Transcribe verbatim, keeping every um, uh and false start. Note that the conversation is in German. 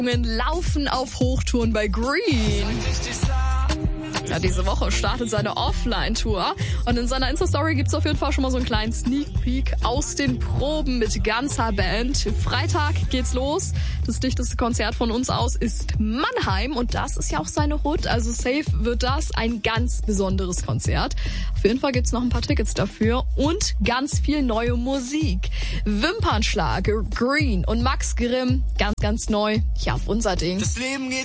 Laufen auf Hochtouren bei Green. Ja, diese Woche startet seine Offline-Tour und in seiner Insta-Story gibt's auf jeden Fall schon mal so einen kleinen Sneak-Peek aus den Proben mit ganzer Band. Freitag geht's los. Das dichteste Konzert von uns aus ist Mannheim und das ist ja auch seine Hut. Also safe wird das ein ganz besonderes Konzert. Auf jeden Fall gibt's noch ein paar Tickets dafür und ganz viel neue Musik. Wimpernschlag, Green und Max Grimm, ganz, ganz neu. Ja, auf unser Ding. Das Leben geht